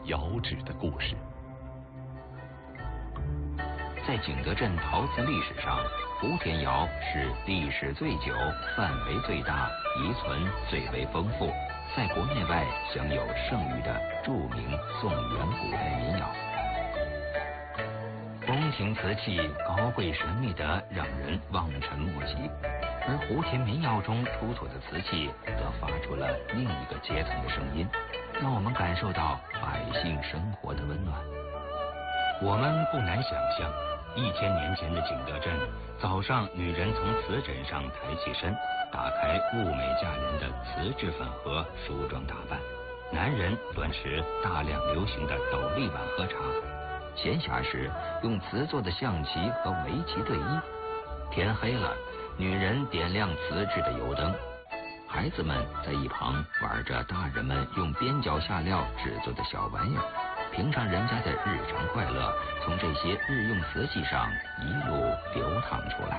窑址的故事。 在景德镇陶瓷历史上，湖田窑是历史最久、范围最大、遗存最为丰富，在国内外享有盛誉的著名宋元古代民窑。宫廷瓷器高贵神秘得让人望尘莫及，而湖田民窑中出土的瓷器则发出了另一个阶层的声音，让我们感受到百姓生活的温暖。 我们不难想象，1000年前的景德镇，早上女人从瓷枕上抬起身，打开物美价廉的瓷制粉盒，梳妆打扮；男人端持大量流行的斗笠碗喝茶。闲暇时用瓷做的象棋和围棋对弈。天黑了，女人点亮瓷制的油灯，孩子们在一旁玩着大人们用边角下料制作的小玩意儿。平常人家的日常快乐，从这些日用瓷器上一路流淌出来。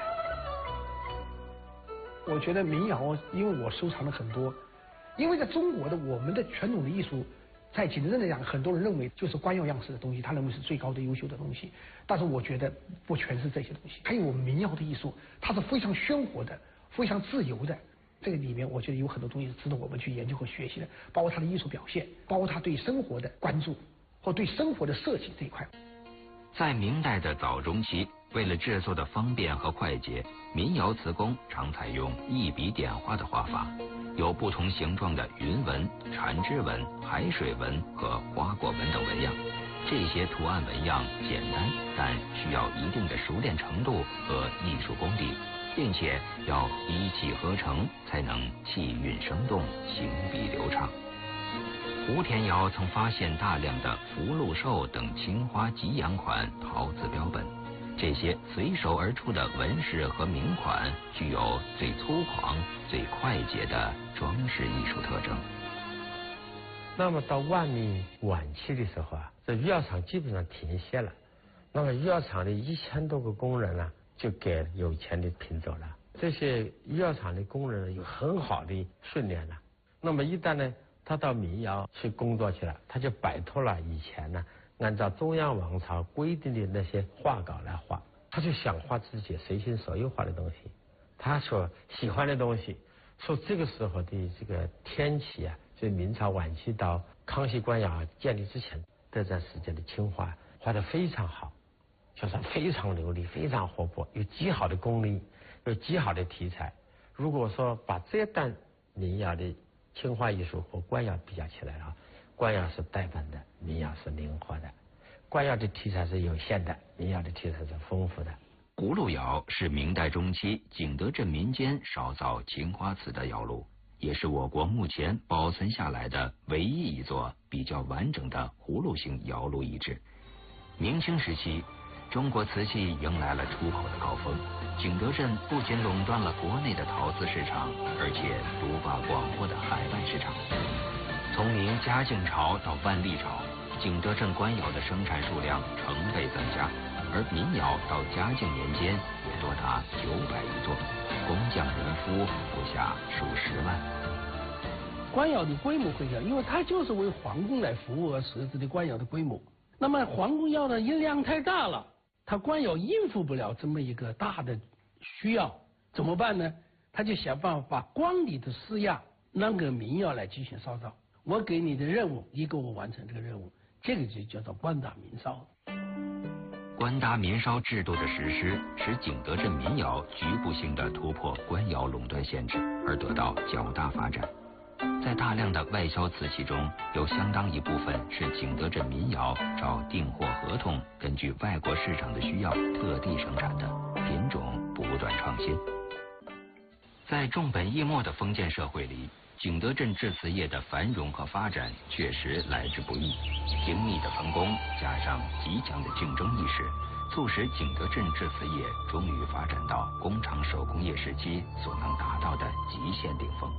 我觉得民窑，因为我收藏了很多，因为在中国的我们的传统的艺术，在景德镇来讲，很多人认为就是官窑样式的东西，他认为是最高的优秀的东西。但是我觉得不全是这些东西，还有我们民窑的艺术，它是非常鲜活的，非常自由的。这个里面我觉得有很多东西是值得我们去研究和学习的，包括它的艺术表现，包括它对生活的关注或对生活的设计这一块。 在明代的早中期，为了制作的方便和快捷，民窑瓷工常采用一笔点画的画法，有不同形状的云纹、缠枝纹、海水纹和花果纹等纹样。这些图案纹样简单，但需要一定的熟练程度和艺术功底，并且要一气呵成，才能气韵生动，行笔流畅。湖田窑曾发现大量的福禄寿等青花吉阳款陶瓷标本，这些随手而出的纹饰和名款具有最粗犷、最快捷的装饰艺术特征。 那么到万历晚期的时候啊，这御窑厂基本上停歇了，那么御窑厂的1000多个工人呢，就给有钱的聘走了。这些御窑厂的工人有很好的训练了，那么一旦呢他到民窑去工作去了，他就摆脱了以前呢按照中央王朝规定的那些画稿来画，他就想画自己随心所欲画的东西，他所喜欢的东西。说这个时候的这个天启啊，就明朝晚期到康熙官窑建立之前这段时间的青花画得非常好，就是非常流利，非常活泼，有极好的功力，有极好的题材。如果说把这段民窑的青花艺术和官窑比较起来啊，官窑是呆板的，民窑是灵活的。官窑的题材是有限的，民窑的题材是丰富的。 葫芦窑是明代中期景德镇民间烧造青花瓷的窑炉，也是我国目前保存下来的唯一一座比较完整的葫芦形窑炉遗址。明清时期，中国瓷器迎来了出口的高峰，景德镇不仅垄断了国内的陶瓷市场，而且独霸广阔的海外市场。从明嘉靖朝到万历朝，景德镇官窑的生产数量成倍增加，而民窑到嘉靖年间也多达900余座，工匠人夫不下数十万。 官窑的规模会小，因为它就是为皇宫来服务而设置的官窑的规模。那么皇宫窑的音量太大了，它官窑应付不了这么一个大的需要，怎么办呢？他就想办法把光里的施压让给民窑来进行烧造。我给你的任务，你给我完成这个任务，这个就叫做官大民烧。 官搭民烧制度的实施，使景德镇民窑局部性的突破官窑垄断限制，而得到较大发展。在大量的外销瓷器中，有相当一部分是景德镇民窑照订货合同，根据外国市场的需要特地生产的，品种不断创新。在重本抑末的封建社会里，景德镇制瓷业的繁荣和发展确实来之不易。精密的分工加上极强的竞争意识，促使景德镇制瓷业终于发展到工厂手工业时期所能达到的极限顶峰。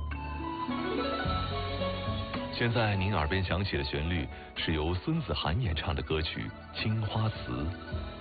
现在您耳边响起的旋律是由孙子涵演唱的歌曲《青花瓷》。